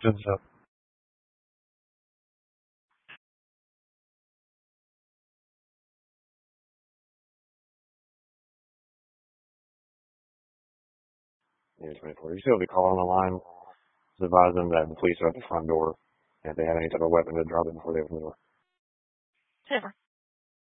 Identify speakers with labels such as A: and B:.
A: Just yeah, 24. You still have to call on the line to advise them that the police are at the front door, and if they have any type of weapon to drop it before they open the door.
B: Sure.